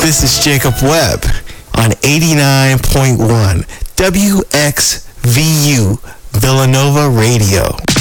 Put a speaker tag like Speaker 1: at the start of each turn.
Speaker 1: This is Jacob Webb on 89.1 WXVU Villanova Radio.